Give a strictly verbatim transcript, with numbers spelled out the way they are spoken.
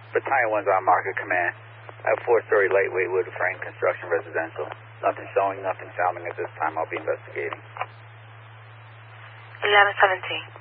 Battalion one's on market command. I have four-story lightweight wood frame construction residential. Nothing showing, nothing sounding at this time. I'll be investigating. eleven seventeen.